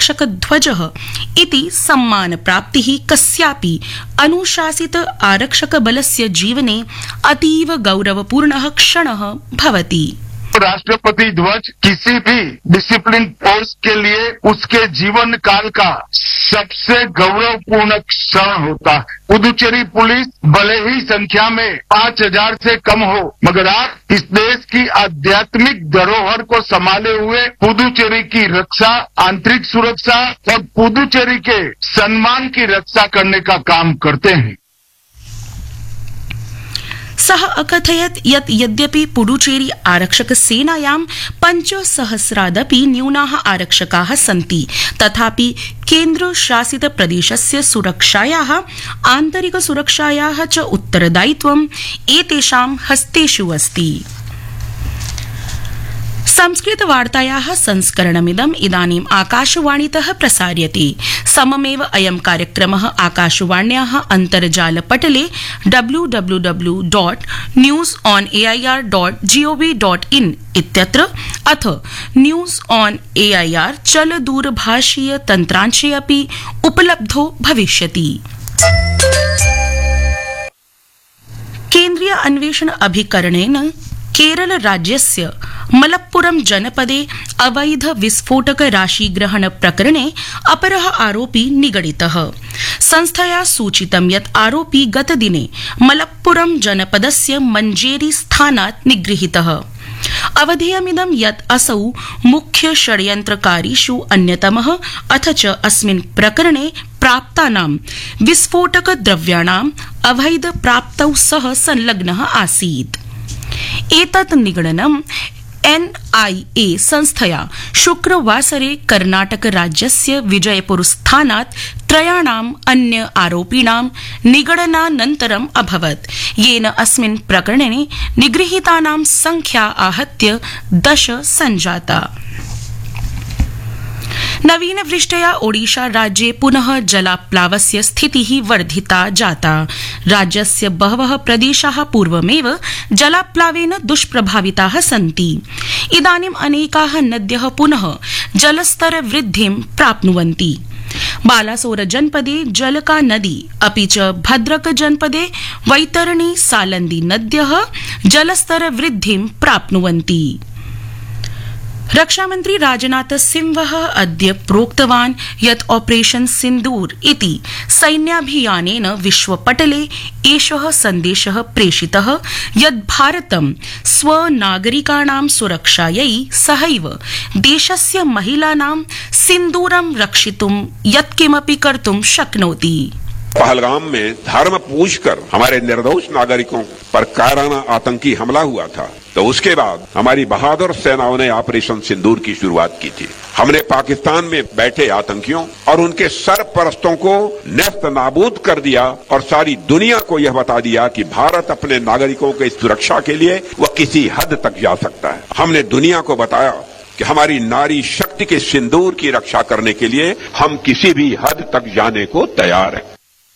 आरक्षक ध्वजः इति सम्मान प्राप्तिः कस्यापि अनुशासित आरक्षक बलस्य जीवने अतीव गौरवपूर्णः क्षणः भवति। राष्ट्रपति ध्वज किसी भी डिसिप्लिन फोर्स के लिए उसके जीवन काल का सबसे गौरवपूर्ण क्षण होता है। पुदुचेरी पुलिस भले ही संख्या में 5,000 से कम हो, मगर आप इस देश की आध्यात्मिक धरोहर को संभाले हुए पुदुचेरी की रक्षा, आंतरिक सुरक्षा और पुदुचेरी के सम्मान की रक्षा करने का काम करते हैं। सः अकथयत् यत् यद्यपि पुडुचेरी आरक्षक सेनायां 5,000 न्यूनाः आरक्षकाः सन्ति, तथापि केन्द्रशासित प्रदेशस्य सुरक्षायाः आन्तरिक सुरक्षायाः च उत्तरदायित्वम् एतेषां हस्तेषु अस्ति। संस्कृत वार्तायाः संस्करणमिदम् इदानीम् आकाशवाणीतः प्रसार्यते। सममेव अयं कार्यक्रमः आकाशवाण्याः अन्तर्जालपटले www.newsonair.gov.in इत्यत्र अथ न्यूज ऑन एआईआर चलदूरभाषीय तन्त्रांशे अपि उपलब्धो भविष्यति। केन्द्रीय अन्वेषण अभिकरणेन केरल राज्यस्य मलप्पुरम जनपदे अवैध विस्फोटक राशिग्रहण प्रकरणे अपरः आरोपी निगडितः। संस्थया सूचितं यत् आरोपी गतदिने मलप्पुरम जनपदस्य मञ्जेरी स्थानात् निगृहीतः। अवधेयमिदं यत् असौ मुख्य षड्यन्त्रकारीषु अन्यतमः अथ च अस्मिन् प्रकरणे प्राप्तानां विस्फोटक द्रव्याणाम् अवैध प्राप्तौ सह संलग्नः आसीत्। एतत् निगडनम् एनआईए संस्थया शुक्रवासरे कर्नाटक राज्यस्य विजयपुर स्थानात् त्रयाणाम् अन्य आरोपिणां निगडनानन्तरम् अभवत्, येन अस्मिन् प्रकरणे निगृहीतानां संख्या आहत्य 10 सञ्जाता। नवीनवृष्ट्या ओडिशा राज्ये पुनः जलाप्लावस्य स्थितिः वर्धिता जाता। राज्यस्य बहवः प्रदेशाः पूर्वमेव जलाप्लावेन दुष्प्रभाविताः सन्ति। इदानीम् अनेकाः नद्यः पुनः जलस्तर वृद्धिं प्राप्नुवन्ति। बालासोर जनपदे जलका नदी अपि च भद्रक जनपदे वैतरणी सालन्दी नद्यः जलस्तर वृद्धिं प्राप्नुवन्ति। रक्षामन्त्री राजनाथ सिंहः अद्य प्रोक्तवान् यत् ऑपरेशन सिन्दूर इति सैन्याभियानेन विश्वपटले एषः सन्देशः प्रेषितः यत् भारतं स्वनागरिकाणां सुरक्षायै सहैव देशस्य महिलानां सिन्दूरं रक्षितुं यत्किमपि कर्तुं शक्नोति। पहलगाम में धर्म पूछकर हमारे निर्दोष नागरिकों पर कायराना आतंकी हमला हुआ था, तो उसके बाद हमारी बहादुर सेनाओं ने ऑपरेशन सिंदूर की शुरुआत की थी। हमने पाकिस्तान में बैठे आतंकियों और उनके सरपरस्तों को नेस्त नाबूद कर दिया और सारी दुनिया को यह बता दिया कि भारत अपने नागरिकों की सुरक्षा के लिए वह किसी हद तक जा सकता है। हमने दुनिया को बताया कि हमारी नारी शक्ति के सिंदूर की रक्षा करने के लिए हम किसी भी हद तक जाने को तैयार हैं।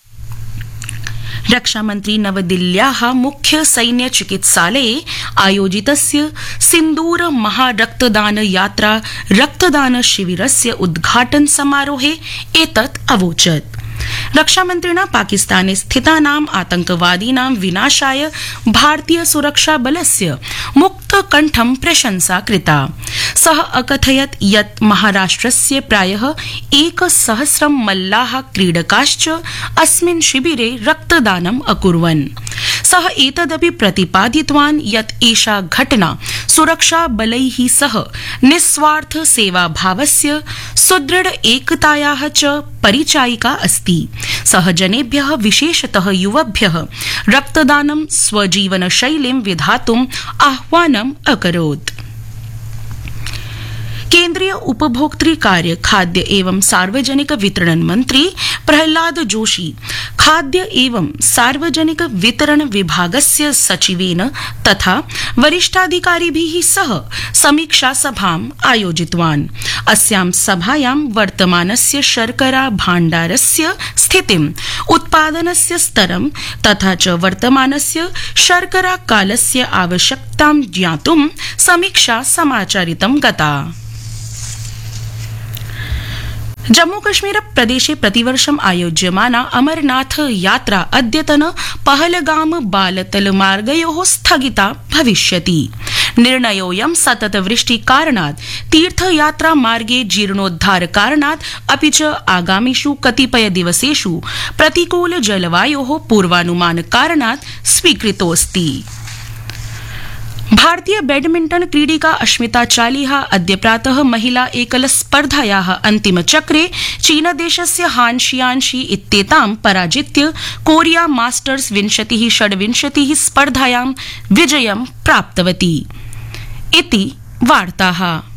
रक्षामन्त्री नवदिल्ल्याः मुख्य सैन्य चिकित्सालये आयोजितस्य सिन्दूर महारक्तदान यात्रा रक्तदान शिविरस्य उद्घाटन समारोहे एतत् अवोचत्। रक्षामन्त्रिणा पाकिस्ताने स्थितानाम् आतंकवादीनां विनाशाय भारतीय सुरक्षा बलस्य मुक्तकण्ठं प्रशंसा कृता। सः अकथयत् यत् महाराष्ट्रस्य प्रायः 1,000 मल्लाः क्रीडकाश्च अस्मिन् शिबिरे रक्तदानम् अकुर्वन्। सः एतदपि प्रतिपादितवान् यत् एषा घटना सुरक्षा बलैः सह निस्वार्थ सेवाभावस्य सुदृढ एकतायाः च परिचायिका अस्ति। सः जनेभ्यः विशेषतः युवभ्यः रक्तदानं स्वजीवनशैलीं विधातुम् आह्वानम् अकरोत्। केन्द्रीय उपभोक्तृ कार्य खाद्य एवं सार्वजनिक वितरण मंत्री प्रहलाद जोशी खाद्य एवं सार्वजनिक वितरण विभागस्य सचिवेन तथा वरिष्ठाधिकारिभिः सह समीक्षा सभाम् आयोजितवान्। अस्यां सभायां वर्तमानस्य शर्करा भाण्डारस्य स्थितिम्, उत्पादनस्य स्तरं तथा च वर्तमानस्य शर्करा कालस्य आवश्यकतां ज्ञातुं समीक्षा समाचरितं गता। जम्मू कश्मीर प्रदेशे प्रतिवर्षम् आयोज्यमाना अमरनाथ यात्रा अद्यतन पहलगाम बालतल मार्गयोः स्थगिता भविष्यति। निर्णयोऽयं सतत वृष्टि कारणात् तीर्थयात्रा मार्गे जीर्णोद्धार कारणात् अपि च आगामिषु कतिपय दिवसेषु प्रतिकूल जलवायोः पूर्वानुमान कारणात् स्वीकृतोऽस्ति। भारतीय बैडमिंटन क्रीडिका अश्मिता चालिहा अद्य प्रातः महिला एकल स्पर्धायाः अन्तिमचक्रे चीनदेशस्य हान शियांशी इत्येतां पराजित्य कोरिया मास्टर्स 2026 स्पर्धायां विजयं प्राप्तवती इति वार्ताः।